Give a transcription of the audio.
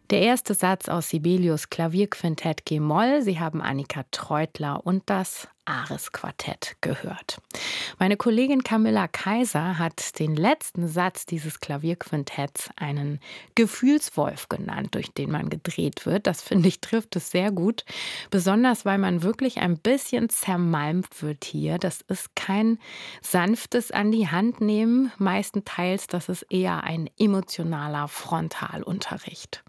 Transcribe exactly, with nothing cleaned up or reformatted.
Der erste Satz aus Sibelius Klavierquintett G-Moll. Sie haben Annika Treutler und das Ares-Quartett gehört. Meine Kollegin Camilla Kaiser hat den letzten Satz dieses Klavierquintetts einen Gefühlswolf genannt, durch den man gedreht wird. Das finde ich trifft es sehr gut. Besonders, weil man wirklich ein bisschen zermalmt wird hier. Das ist kein sanftes an die Hand nehmen. Meistenteils, das ist eher ein emotionaler Frontalunterricht.